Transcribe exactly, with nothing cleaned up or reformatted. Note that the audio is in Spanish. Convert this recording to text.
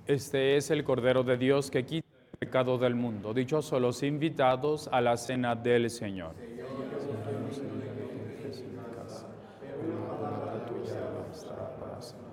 Este es el Cordero de Dios que quita el pecado del mundo. Dichosos los invitados a la cena del Señor. Señor, no soy digno de que entres en mi casa, pero una palabra tuya bastará para siempre.